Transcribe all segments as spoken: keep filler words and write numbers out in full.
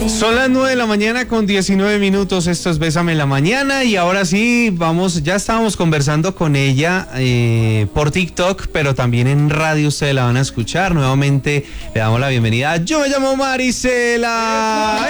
Son las nueve de la mañana con diecinueve minutos, esto es Bésame en la Mañana y ahora sí, vamos, ya estábamos conversando con ella eh, por TikTok, pero también en radio ustedes la van a escuchar. Nuevamente le damos la bienvenida. Yo me llamo Marisela.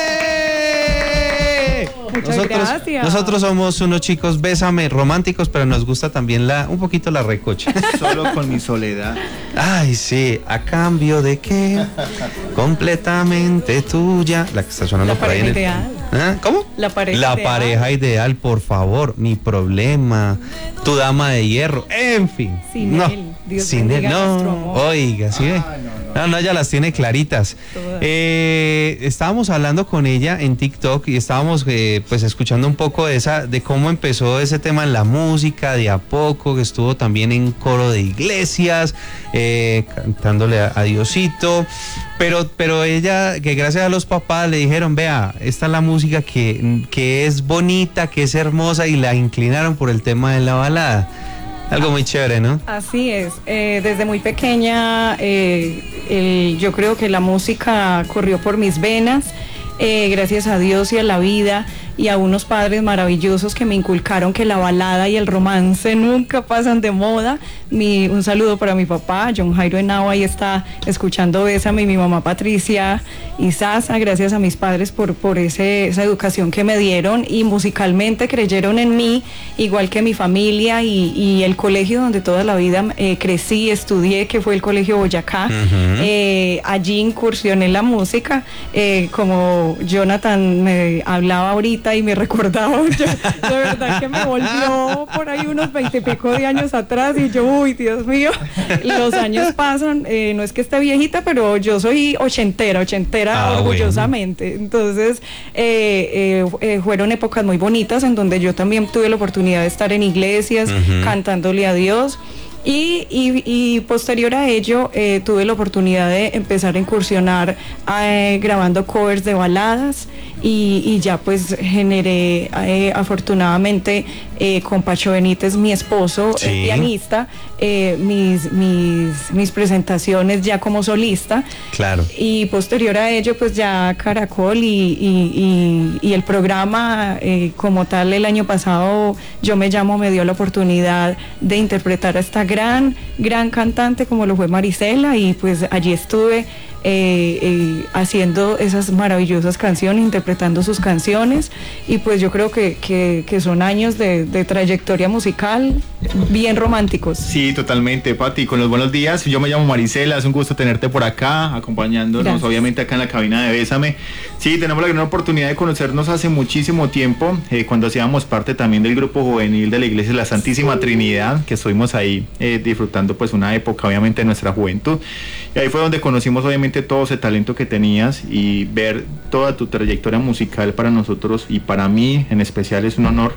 ¡Eh! Muchas nosotros, gracias. Nosotros somos unos chicos bésame románticos, pero nos gusta también la un poquito la recocha. Solo con mi soledad. Ay, sí, ¿a cambio de qué? Completamente tuya. La que está sonando La por ahí. En el... pareja ¿Ah? ¿Cómo? La pareja La ideal. pareja ideal, por favor. Mi problema, tu dama de hierro, en fin. Sin no, él, Dios sin él, bendiga nuestro no. amor. Oiga, ¿sí ve? Ah, no, no. No, no, ella las tiene claritas. Todas. Eh, estábamos hablando con ella en TikTok y estábamos eh, pues escuchando un poco de esa, de cómo empezó ese tema en la música, de a poco, que estuvo también en coro de iglesias, eh, cantándole a, a Diosito. Pero, pero ella, que gracias a los papás le dijeron, vea, esta es la música que, que es bonita, que es hermosa, y la inclinaron por el tema de la balada. Algo muy chévere, ¿no? Así es, eh, desde muy pequeña eh, el- yo creo que la música corrió por mis venas, eh, gracias a Dios y a la vida y a unos padres maravillosos que me inculcaron que la balada y el romance nunca pasan de moda. Mi, un saludo para mi papá, John Jairo Henao, ahí está escuchando Bésame, y mi mamá Patricia y Sasa, gracias a mis padres por, por ese, esa educación que me dieron y musicalmente creyeron en mí, igual que mi familia y, y el colegio donde toda la vida eh, crecí, estudié, que fue el Colegio Boyacá. Ujú. Eh, allí incursioné en la música, eh, como Jonathan me hablaba ahorita y me recordaba, yo, de verdad que me volvió por ahí unos veinte y pico de años atrás y yo, uy, Dios mío, los años pasan, eh, no es que esté viejita, pero yo soy ochentera, ochentera Ah, orgullosamente. Entonces, eh, eh, eh, fueron épocas muy bonitas en donde yo también tuve la oportunidad de estar en iglesias, Ujú. cantándole a Dios. Y, y- y posterior a ello eh, tuve la oportunidad de empezar a incursionar eh, grabando covers de baladas y, y ya pues generé eh, afortunadamente eh, con Pacho Benítez, mi esposo, Sí. eh, pianista, eh, mis, mis, mis presentaciones ya como solista. Claro. Y posterior a ello, pues ya Caracol y, y- y- y el programa eh, como tal el año pasado, Yo me llamo, me dio la oportunidad de interpretar a esta gran, gran cantante como lo fue Marisela, y pues allí estuve eh, eh, haciendo esas maravillosas canciones, interpretando sus canciones, y pues yo creo que, que- que son años de, de trayectoria musical bien románticos. Sí, totalmente, Pati. Con los buenos días. Yo me llamo Marisela, es un gusto tenerte por acá, acompañándonos, Gracias. obviamente, acá en la cabina de Bésame. Sí, tenemos la gran oportunidad de conocernos hace muchísimo tiempo, eh, cuando hacíamos parte también del grupo juvenil de la Iglesia de la Santísima Trinidad, que estuvimos ahí eh, disfrutando pues una época, obviamente, de nuestra juventud. Y ahí fue donde conocimos, obviamente, todo ese talento que tenías, y ver toda tu trayectoria musical para nosotros y para mí en especial es un honor,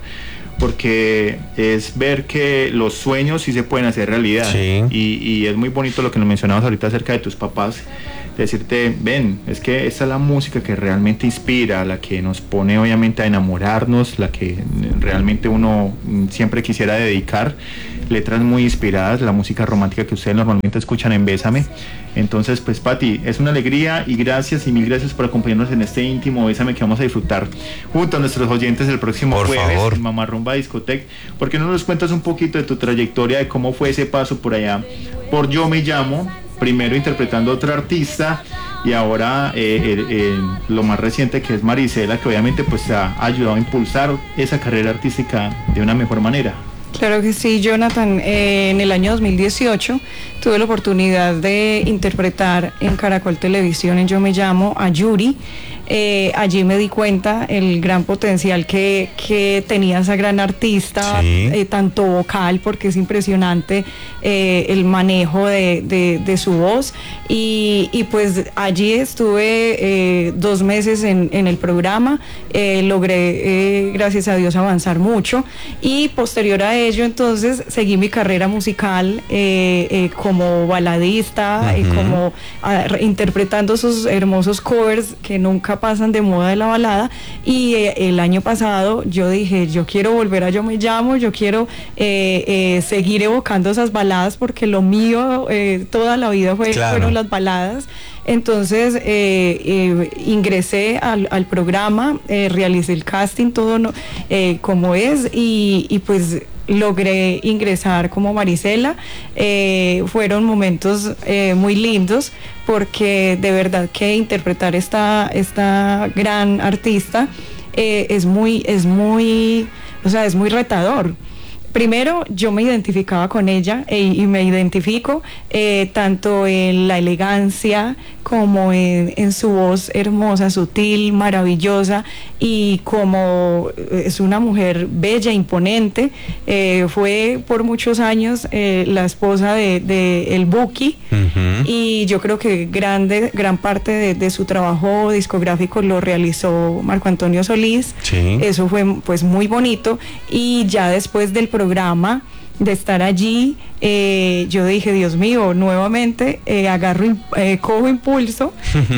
porque es ver que los sueños sí se pueden hacer realidad. Sí. Y, y es muy bonito lo que nos mencionabas ahorita acerca de tus papás, decirte, ven, es que esta es la música que realmente inspira, la que nos pone obviamente a enamorarnos, la que realmente uno mm, siempre quisiera dedicar, letras muy inspiradas, la música romántica que ustedes normalmente escuchan en Bésame. Entonces, pues, Pati, es una alegría y gracias y mil gracias por acompañarnos en este íntimo Bésame que vamos a disfrutar junto a nuestros oyentes el próximo Por jueves favor. en Mamá Rumba Discotec. ¿Por qué no nos cuentas un poquito de tu trayectoria, de cómo fue ese paso por allá por Yo me llamo, primero interpretando a otra artista y ahora eh, eh, eh, lo más reciente que es Marisela, que obviamente pues te ha ayudado a impulsar esa carrera artística de una mejor manera? Claro que sí, Jonathan. Eh, en el año dos mil dieciocho tuve la oportunidad de interpretar en Caracol Televisión, en Yo me llamo, a Yuri. Eh, allí me di cuenta el gran potencial que, que tenía esa gran artista, Sí. eh, tanto vocal, porque es impresionante eh, el manejo de, de- de su voz. Y, y pues allí estuve eh, dos meses en, en el programa, eh, logré, eh, gracias a Dios, avanzar mucho. Y posterior a ello, entonces, seguí mi carrera musical eh, eh, como baladista, eh, Ujú. como ah, re- interpretando esos hermosos covers que nunca pasan de moda de la balada. Y eh, el año pasado yo dije, yo quiero volver a Yo me llamo, yo quiero eh, eh, seguir evocando esas baladas, porque lo mío eh, toda la vida fue, Claro. fueron las baladas. Entonces eh, eh, ingresé al, al programa, eh, realicé el casting, todo no, eh, como es, y, y pues logré ingresar como Marisela. Eh, fueron momentos eh, muy lindos, porque de verdad que interpretar esta, esta gran artista eh, es muy, es muy, o sea, es muy retador. Primero, yo me identificaba con ella e, y me identifico eh, tanto en la elegancia como en, en su voz hermosa, sutil, maravillosa, y como es una mujer bella, imponente. Eh, fue por muchos años eh, la esposa de, de el Buki, uh-huh. Y yo creo que grande, gran parte de, de su trabajo discográfico lo realizó Marco Antonio Solís. Sí. Eso fue pues muy bonito, y ya después del programa, de estar allí, eh, yo dije, Dios mío, nuevamente eh, agarro, eh, cojo impulso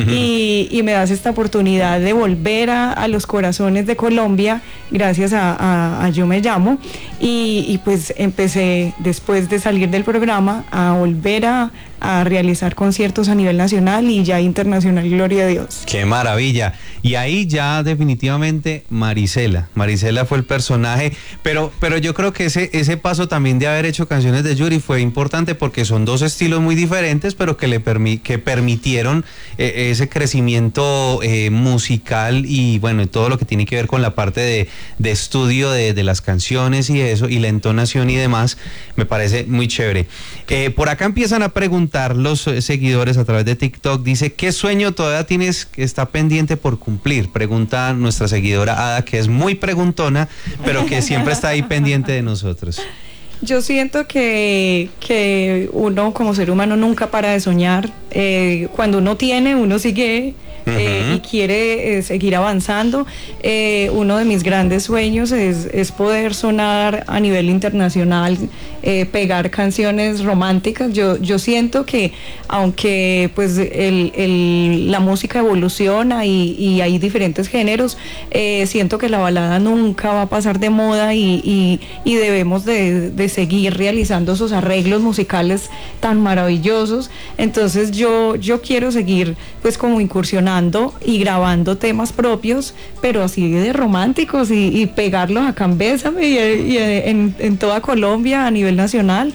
y, y me das esta oportunidad de volver a, a los corazones de Colombia, gracias a, a, a Yo Me Llamo, y, y pues empecé, después de salir del programa, a volver a, a realizar conciertos a nivel nacional y ya internacional, gloria a Dios. ¡Qué maravilla! Y ahí ya definitivamente Marisela, Marisela fue el personaje, pero, pero yo creo que ese, ese paso también de haber hecho Canciones de Yuri fue importante, porque son dos estilos muy diferentes, pero que le permi que permitieron eh, ese crecimiento eh, musical y bueno, todo lo que tiene que ver con la parte de, de estudio de, de las canciones y eso, y la entonación y demás, me parece muy chévere. Eh, por acá empiezan a preguntar los seguidores a través de TikTok, dice, ¿qué sueño todavía tienes que está pendiente por cumplir? Pregunta nuestra seguidora Ada, que es muy preguntona, pero que siempre está ahí pendiente de nosotros. Yo siento que, que uno como ser humano nunca para de soñar. Eh, cuando uno tiene, uno sigue eh, uh-huh. y quiere eh, seguir avanzando. Eh, uno de mis grandes sueños es, es poder sonar a nivel internacional, eh, pegar canciones románticas. Yo, yo siento que aunque pues el, el, la música evoluciona y, y hay diferentes géneros, eh, siento que la balada nunca va a pasar de moda, y, y, y debemos de, de seguir realizando esos arreglos musicales tan maravillosos. Entonces yo, yo quiero seguir pues como incursionando y grabando temas propios, pero así de románticos, y, y pegarlos acá en Bésame y, y en, en toda Colombia, a nivel nacional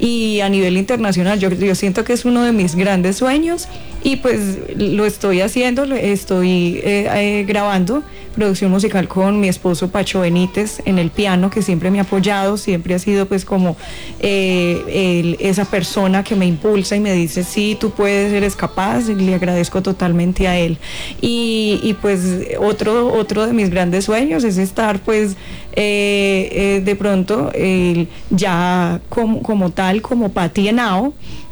y a nivel internacional. Yo, yo siento que es uno de mis grandes sueños, y pues lo estoy haciendo, estoy eh, eh, grabando producción musical con mi esposo Pacho Benítez en el piano, que siempre me ha apoyado, siempre ha sido pues como eh, el, esa persona que me impulsa y me dice, sí, tú puedes, eres capaz, y le agradezco totalmente a él. Y, y pues otro, otro de mis grandes sueños es estar pues eh, eh, de pronto eh, ya como, como tal, como Patti Henao.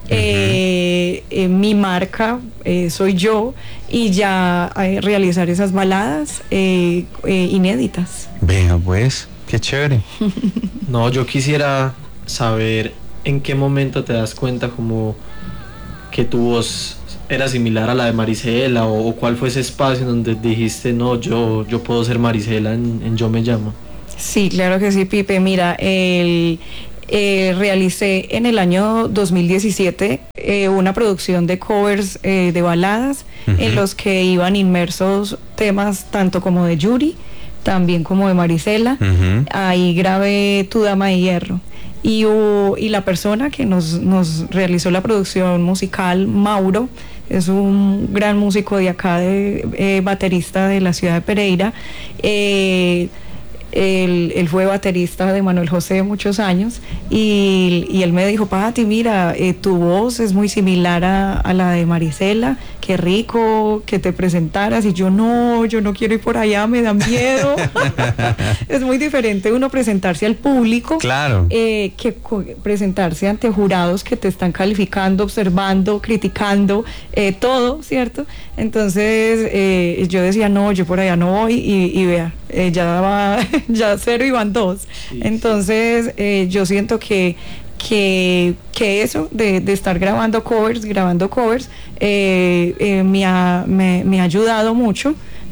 Eh, eh, mi marca eh, soy yo, y ya eh, realizar esas baladas eh, eh, inéditas. Venga pues, qué chévere. No, yo quisiera saber en qué momento te das cuenta como que tu voz era similar a la de Marisela, o, o cuál fue ese espacio en donde dijiste, no, yo, yo puedo ser Marisela en, en Yo Me Llamo. Sí, claro que sí, Pipe. Mira, el Eh, realicé en el año dos mil diecisiete eh, una producción de covers eh, de baladas, uh-huh. en los que iban inmersos temas tanto como de Yuri, también como de Marisela. Uh-huh. Ahí grabé Tu Dama de Hierro. Y, uh, y la persona que nos, nos realizó la producción musical, Mauro, es un gran músico de acá, de, eh, baterista de la ciudad de Pereira. Eh, Él, él fue baterista de Manuel José muchos años, y, y él me dijo, Pati, mira, eh, tu voz es muy similar a, a la de Marisela, qué rico que te presentaras. Y yo, no, yo no quiero ir por allá, me da miedo. Es muy diferente uno presentarse al público, claro, eh, que presentarse ante jurados que te están calificando, observando, criticando, eh, todo, ¿cierto? Entonces eh, yo decía, no, yo por allá no voy, y, y vea, eh, ya va, ya cero y van dos. Sí, entonces eh, yo siento que que, que eso de, de estar grabando covers, grabando covers, eh, eh, me, ha, me, me ha ayudado mucho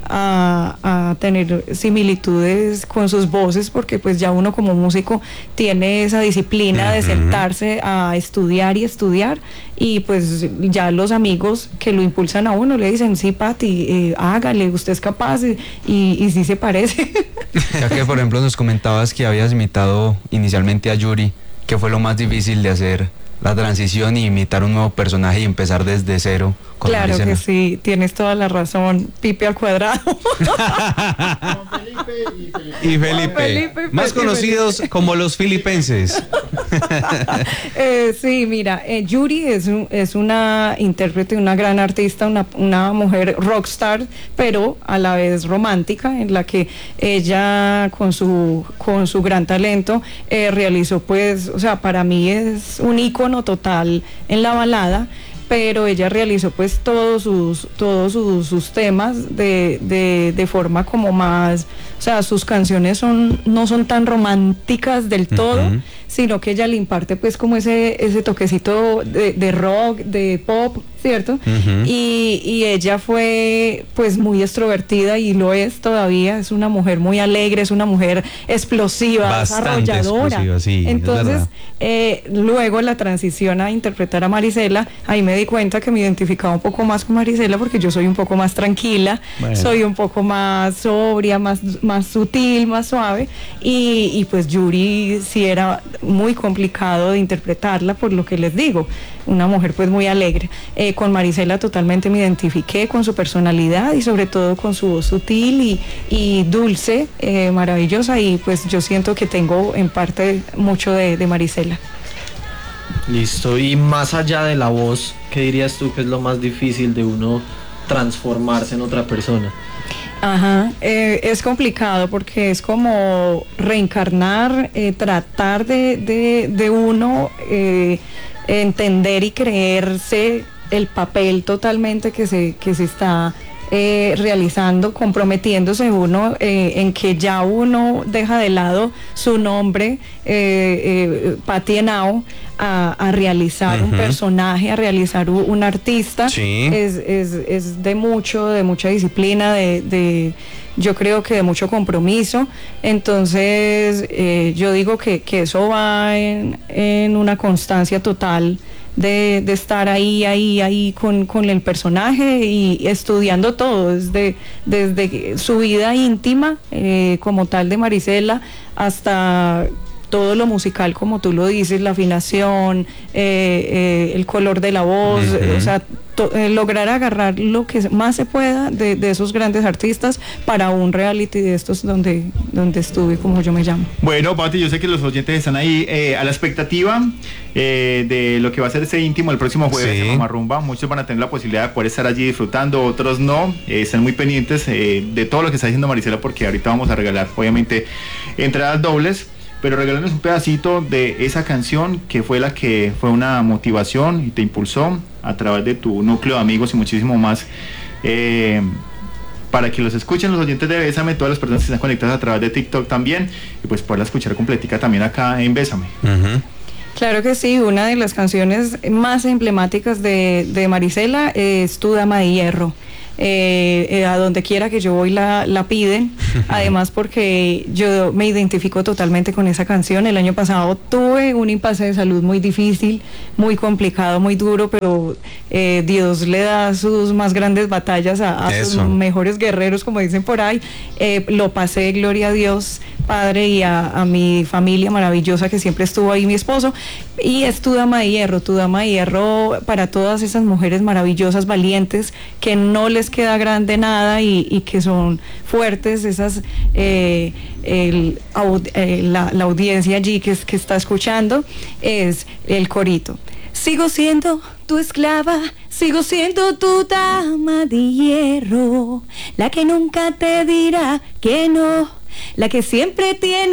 a, a tener similitudes con sus voces, porque pues ya uno como músico tiene esa disciplina de sentarse a estudiar y estudiar, y pues ya los amigos que lo impulsan a uno le dicen, sí, Pati, eh, hágale, usted es capaz, y, y sí se parece. Ya que por ejemplo nos comentabas que habías imitado inicialmente a Yuri, ¿qué fue lo más difícil de hacer la transición y imitar un nuevo personaje y empezar desde cero con Claro Marisela? que sí, tienes toda la razón, Pipe al cuadrado. Y Felipe, Felipe, más Felipe. conocidos como los filipenses. Eh, sí, mira, eh, Yuri es, un- es una intérprete, una gran artista, una, una mujer rockstar, pero a la vez romántica, en la que ella con su, con su gran talento eh, realizó, pues, o sea, para mí es un ícono total en la balada, pero ella realizó pues todos sus todos sus, sus temas de, de, de forma como más, o sea, sus canciones son no son tan románticas del todo, Ujú. sino que ella le imparte pues como ese ese toquecito de, de rock, de pop, ¿cierto? Ujú. y, y ella fue pues muy extrovertida, y lo es todavía, es una mujer muy alegre, es una mujer explosiva, Bastante desarrolladora. explosiva, sí, es Entonces, verdad. eh, luego la transición a interpretar a Marisela, ahí me di cuenta que me identificaba un poco más con Marisela, porque yo soy un poco más tranquila, Bueno. soy un poco más sobria, más, más sutil, más suave, y, y pues Yuri sí era muy complicado de interpretarla, por lo que les digo, una mujer pues muy alegre. Eh, con Marisela totalmente me identifiqué con su personalidad y sobre todo con su voz sutil y, y dulce, eh, maravillosa, y pues yo siento que tengo en parte mucho de, de Marisela. Listo, y más allá de la voz, ¿qué dirías tú que es lo más difícil de uno transformarse en otra persona? Ajá, eh, es complicado porque es como reencarnar, eh, tratar de, de, de uno eh, entender y creerse el papel totalmente que se, que se está eh, realizando, comprometiéndose uno eh, en que ya uno deja de lado su nombre, eh, eh, Pati Henao, a, a realizar un Ujú. personaje, a realizar un, un artista. Sí. Es, es, es de mucho, de mucha disciplina, de, de yo creo que de mucho compromiso. Entonces, eh, yo digo que, que eso va en, en una constancia total de, de estar ahí, ahí, ahí con, con el personaje y estudiando todo, desde, desde su vida íntima, eh, como tal de Marisela, hasta todo lo musical, como tú lo dices, la afinación, eh, eh, el color de la voz, Ujú. eh, o sea, to- eh, lograr agarrar lo que más se pueda de, de esos grandes artistas para un reality de estos donde, donde estuve, como yo me llamo. Bueno, Pati, yo sé que los oyentes están ahí eh, a la expectativa eh, de lo que va a ser ese íntimo el próximo jueves Sí. en Mamarrumba. Muchos van a tener la posibilidad de poder estar allí disfrutando, otros no. Eh, están muy pendientes eh, de todo lo que está diciendo Marisela, porque ahorita vamos a regalar, obviamente, entradas dobles. Pero regálanos un pedacito de esa canción que fue la que fue una motivación y te impulsó a través de tu núcleo de amigos y muchísimo más, eh, para que los escuchen los oyentes de Bésame, todas las personas que están conectadas a través de TikTok también, y pues poderla escuchar completica también acá en Bésame. Ujú. Claro que sí, una de las canciones más emblemáticas de, de Marisela es Tu Dama de Hierro. Eh, eh, a donde quiera que yo voy la, la piden, además porque yo me identifico totalmente con esa canción. El año pasado tuve un impasse de salud muy difícil, muy complicado, muy duro, pero eh, Dios le da sus más grandes batallas a, a sus Eso. mejores guerreros, como dicen por ahí. Eh, lo pasé, gloria a Dios, Padre, y a, a mi familia maravillosa que siempre estuvo ahí, mi esposo. Y es Tu Dama de Hierro, Tu Dama de Hierro para todas esas mujeres maravillosas, valientes, que no les queda grande nada y, y que son fuertes, esas eh, el, aud- eh, la, la audiencia allí que, es- que está escuchando, es el corito. Sigo siendo tu esclava, sigo siendo tu dama de hierro, la que nunca te dirá que no, la que siempre tiene